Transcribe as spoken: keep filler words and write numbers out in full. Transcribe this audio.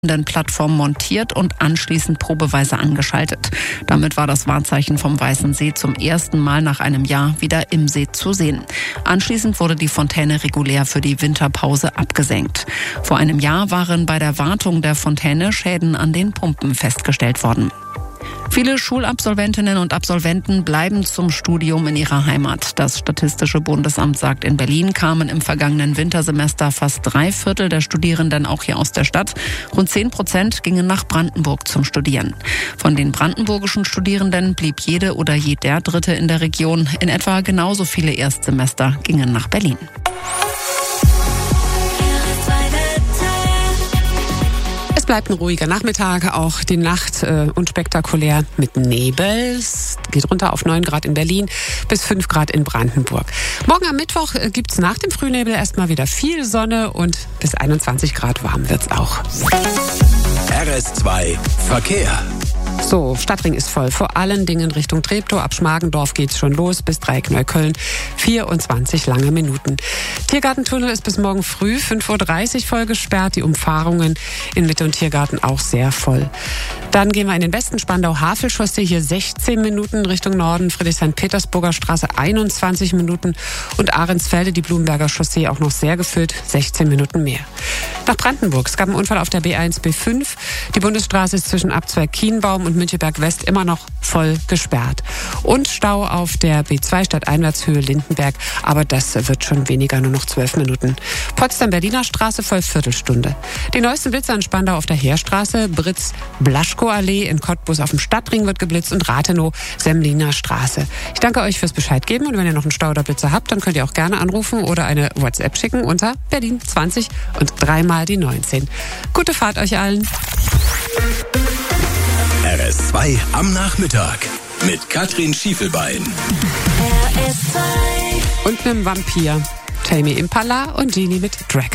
Plattform montiert und anschließend probeweise angeschaltet. Damit war das Wahrzeichen vom Weißen See zum ersten Mal nach einem Jahr wieder im See zu sehen. Anschließend wurde die Fontäne regulär für die Winterpause abgesenkt. Vor einem Jahr waren bei der Wartung der Fontäne Schäden an den Pumpen festgestellt worden. Viele Schulabsolventinnen und Absolventen bleiben zum Studium in ihrer Heimat. Das Statistische Bundesamt sagt, in Berlin kamen im vergangenen Wintersemester fast drei Viertel der Studierenden auch hier aus der Stadt. Rund zehn Prozent gingen nach Brandenburg zum Studieren. Von den brandenburgischen Studierenden blieb jede oder jeder Dritte in der Region. In etwa genauso viele Erstsemester gingen nach Berlin. Es bleibt ein ruhiger Nachmittag, auch die Nacht äh, unspektakulär mit Nebel. Es geht runter auf neun Grad in Berlin bis fünf Grad in Brandenburg. Morgen am Mittwoch äh, gibt es nach dem Frühnebel erstmal wieder viel Sonne und bis einundzwanzig Grad warm wird's auch. R S zwei Verkehr. So, Stadtring ist voll. Vor allen Dingen Richtung Treptow. Ab Schmargendorf geht's schon los bis Dreieck Neukölln. vierundzwanzig lange Minuten. Tiergartentunnel ist bis morgen früh fünf Uhr dreißig voll gesperrt. Die Umfahrungen in Mitte und Tiergarten auch sehr voll. Dann gehen wir in den Westen. Spandau-Havel-Chaussee hier sechzehn Minuten Richtung Norden. Friedrichshain-Petersburger Straße einundzwanzig Minuten. Und Ahrensfelde, die Blumenberger Chaussee auch noch sehr gefüllt. sechzehn Minuten mehr. Nach Brandenburg. Es gab einen Unfall auf der B eins B fünf. Die Bundesstraße ist zwischen Abzweig Kienbaum und Müncheberg West immer noch voll gesperrt. Und Stau auf der B zwei Stadteinwärtshöhe Lindenberg, aber das wird schon weniger, nur noch zwölf Minuten. Potsdam-Berliner Straße voll Viertelstunde. Die neuesten Blitze an Spandau auf der Heerstraße, Britz-Blaschko-Allee in Cottbus auf dem Stadtring wird geblitzt und Rathenow-Semliner Straße. Ich danke euch fürs Bescheid geben und wenn ihr noch einen Stau oder Blitzer habt, dann könnt ihr auch gerne anrufen oder eine WhatsApp schicken unter Berlin zwanzig und dreimal die neunzehn. Gute Fahrt euch allen. R S zwei am Nachmittag mit Katrin Schiefelbein. Und einem Vampir. Tame Impala und Genie mit Drag.